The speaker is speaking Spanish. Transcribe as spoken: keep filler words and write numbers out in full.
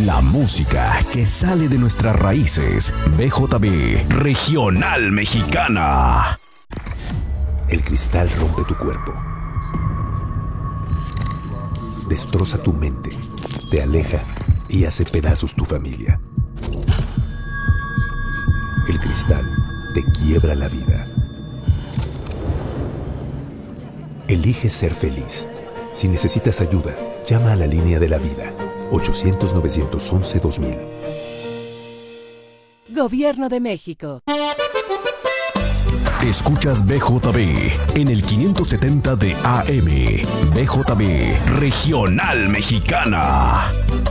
La música que sale de nuestras raíces. B J B Regional Mexicana. El cristal rompe tu cuerpo, destroza tu mente, te aleja y hace pedazos tu familia. El cristal te quiebra la vida. Elige ser feliz. Si necesitas ayuda, llama a la línea de la vida, ochocientos, novecientos once, dos mil. Gobierno de México. Escuchas B J B en el quinientos setenta de A M. B J B Regional Mexicana.